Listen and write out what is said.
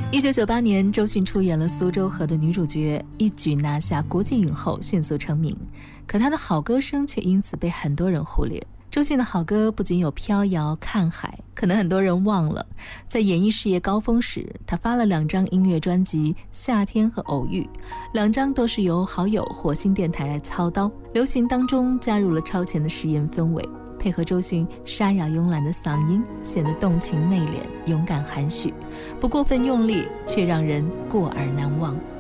1998年，周迅出演了《苏州河》的女主角，一举拿下国际影后，迅速成名。可她的好歌声却因此被很多人忽略。周迅的好歌不仅有《飘摇》《看海》，可能很多人忘了，在演艺事业高峰时，她发了2张音乐专辑《夏天》和《偶遇》，2张都是由好友火星电台来操刀，流行当中加入了超前的实验氛围，配合周迅沙哑慵懒的嗓音，显得动情内敛、勇敢含蓄，不过分用力，却让人过耳难忘。